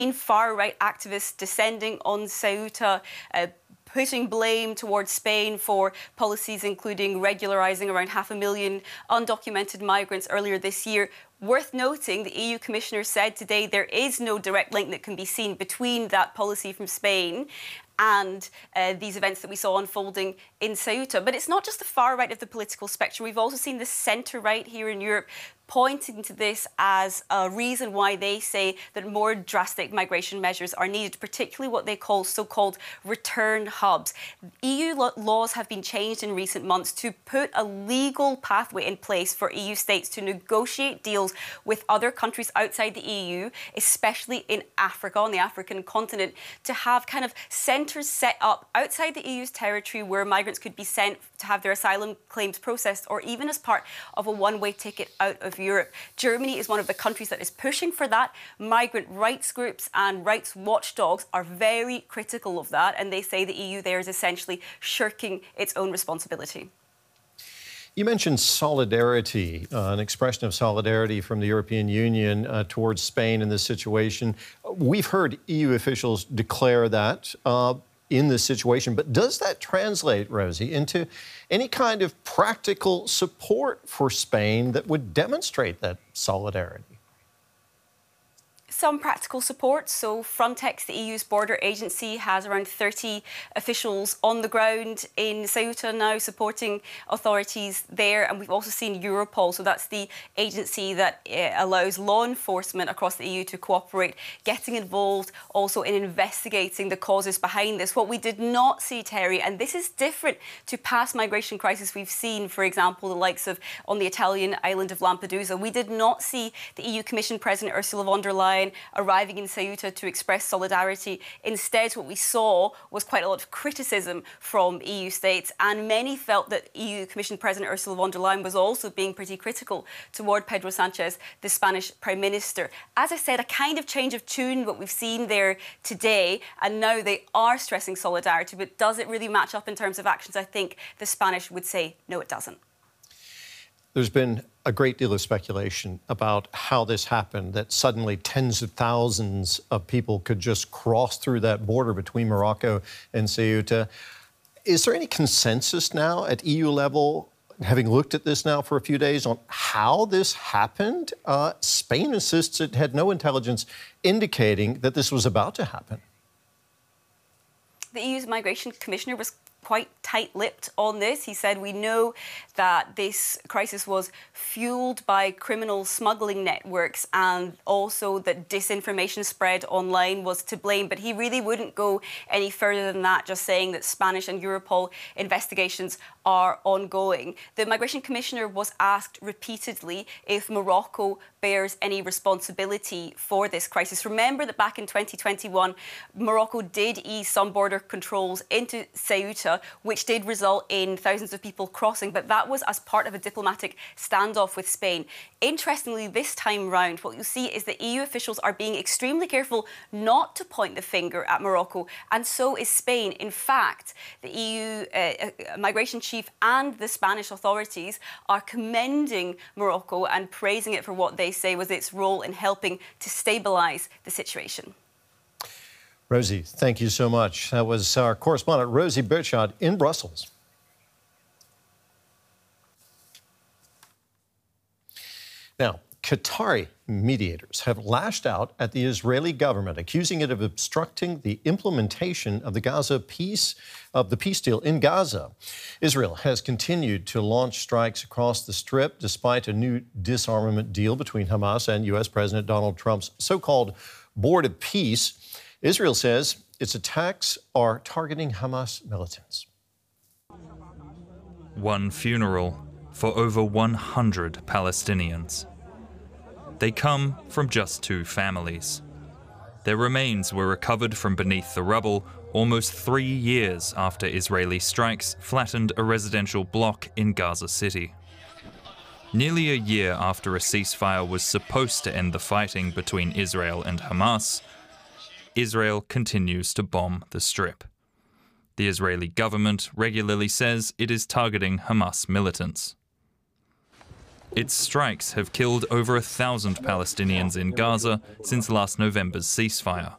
far-right activists descending on Ceuta, putting blame towards Spain for policies including regularising around 500,000 undocumented migrants earlier this year. Worth noting, the EU Commissioner said today there is no direct link that can be seen between that policy from Spain and these events that we saw unfolding in Ceuta. But it's not just the far right of the political spectrum. We've also seen the centre-right here in Europe pointing to this as a reason why they say that more drastic migration measures are needed, particularly what they call so-called return hubs. EU laws have been changed in recent months to put a legal pathway in place for EU states to negotiate deals with other countries outside the EU, especially in Africa, on the African continent, to have kind of centres set up outside the EU's territory where migrants could be sent to have their asylum claims processed, or even as part of a one-way ticket out of Europe. Germany is one of the countries that is pushing for that. Migrant rights groups and rights watchdogs are very critical of that, and they say the EU there is essentially shirking its own responsibility. You mentioned solidarity, an expression of solidarity from the European Union towards Spain in this situation. We've heard EU officials declare that in this situation, but does that translate, Rosie, into any kind of practical support for Spain that would demonstrate that solidarity? Some practical support. So Frontex, the EU's border agency, has around 30 officials on the ground in Ceuta now supporting authorities there. And we've also seen Europol, so that's the agency that allows law enforcement across the EU to cooperate, getting involved also in investigating the causes behind this. What we did not see, Terry, and this is different to past migration crises we've seen, for example, the likes of on the Italian island of Lampedusa, we did not see the EU Commission President Ursula von der Leyen arriving in Ceuta to express solidarity. Instead, what we saw was quite a lot of criticism from EU states, and many felt that EU Commission President Ursula von der Leyen was also being pretty critical toward Pedro Sanchez, the Spanish Prime Minister. As I said, a kind of change of tune, what we've seen there today, and now they are stressing solidarity, but does it really match up in terms of actions? I think the Spanish would say, no, it doesn't. There's been a great deal of speculation about how this happened, that suddenly tens of thousands of people could just cross through that border between Morocco and Ceuta. Is there any consensus now at EU level, having looked at this now for a few days, on how this happened? Spain insists it had no intelligence indicating that this was about to happen. The EU's Migration Commissioner was quite tight-lipped on this. He said, we know that this crisis was fueled by criminal smuggling networks and also that disinformation spread online was to blame. But he really wouldn't go any further than that, just saying that Spanish and Europol investigations are ongoing. The Migration Commissioner was asked repeatedly if Morocco bears any responsibility for this crisis. Remember that back in 2021, Morocco did ease some border controls into Ceuta, which did result in thousands of people crossing, but that was as part of a diplomatic standoff with Spain. Interestingly, this time round, what you see is that EU officials are being extremely careful not to point the finger at Morocco, and so is Spain. In fact, the EU migration chief and the Spanish authorities are commending Morocco and praising it for what they say was its role in helping to stabilise the situation. Rosie, thank you so much. That was our correspondent, Rosie Bertschot, in Brussels. Now, Qatari mediators have lashed out at the Israeli government, accusing it of obstructing the implementation of the peace deal in Gaza. Israel has continued to launch strikes across the Strip despite a new disarmament deal between Hamas and U.S. President Donald Trump's so-called Board of Peace. Israel says its attacks are targeting Hamas militants. One funeral for over 100 Palestinians. They come from just two families. Their remains were recovered from beneath the rubble almost 3 years after Israeli strikes flattened a residential block in Gaza City. Nearly a year after a ceasefire was supposed to end the fighting between Israel and Hamas, Israel continues to bomb the Strip. The Israeli government regularly says it is targeting Hamas militants. Its strikes have killed over 1,000 Palestinians in Gaza since last November's ceasefire.